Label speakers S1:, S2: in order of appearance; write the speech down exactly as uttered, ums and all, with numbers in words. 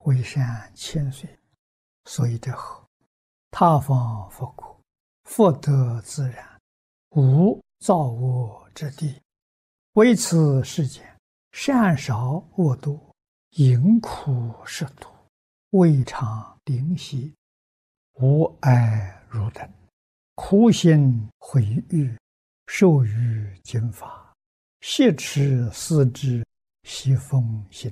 S1: 为善千岁，所以者何？他方佛国，福德自然，无造恶之地。为此世间，善少恶多，淫苦食多，未尝灵犀，无爱如等，苦心毁誉，受于经法，挟持思之，习风行。